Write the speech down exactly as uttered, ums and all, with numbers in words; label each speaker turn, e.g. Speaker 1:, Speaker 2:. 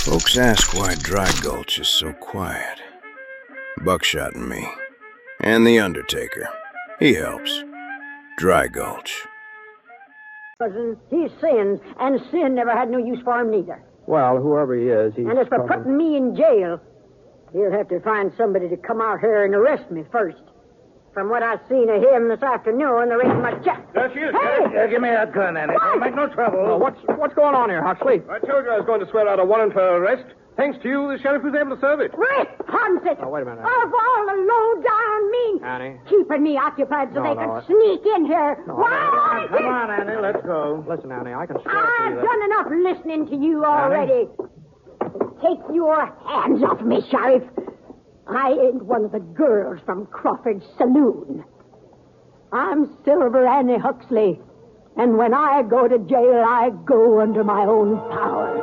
Speaker 1: Folks ask why Dry Gulch is so quiet. Buckshot and me. And the Undertaker. He helps. Dry Gulch.
Speaker 2: He sins, and sin never had no use for him neither.
Speaker 3: Well, whoever he is, he's...
Speaker 2: And as for
Speaker 3: probably...
Speaker 2: putting me in jail, he'll have to find somebody to come out here and arrest me first. From what I've seen of him this afternoon, there ain't much chance.
Speaker 4: There she is,
Speaker 2: Hey!
Speaker 4: Sheriff. Uh, give me that gun, Annie. Don't make no trouble.
Speaker 3: Well, what's, what's going on here, Huxley?
Speaker 4: I told you I was going to swear out a warrant for arrest. Thanks to you, the sheriff was able to serve it.
Speaker 2: Great Ponset!
Speaker 3: Oh, wait a minute.
Speaker 2: Of all the low-down mean...
Speaker 3: Annie.
Speaker 2: Keeping me occupied so
Speaker 3: No,
Speaker 2: they
Speaker 3: no,
Speaker 2: could sneak in here.
Speaker 3: No,
Speaker 2: Why,
Speaker 3: no,
Speaker 2: I
Speaker 4: Come
Speaker 2: did-
Speaker 4: on, Annie, let's go.
Speaker 3: Listen, Annie, I can swear
Speaker 2: I've
Speaker 3: to you that...
Speaker 2: done enough listening to you already. Take your hands off me, Sheriff. I ain't one of the girls from Crawford's saloon. I'm Silver Annie Huxley, and when I go to jail, I go under my own power.